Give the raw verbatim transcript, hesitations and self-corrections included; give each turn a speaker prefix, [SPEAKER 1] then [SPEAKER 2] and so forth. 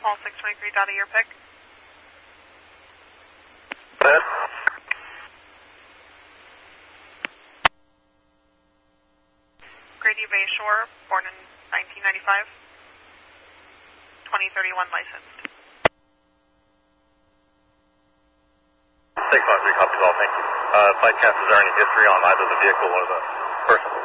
[SPEAKER 1] Small six twenty-three, data your pick.
[SPEAKER 2] Good.
[SPEAKER 1] Grady Bayshore, born in nineteen ninety-five. twenty thirty-one licensed.
[SPEAKER 2] six one three, copies all, thank you. Uh, flight cast, is there any history on either the vehicle or the person?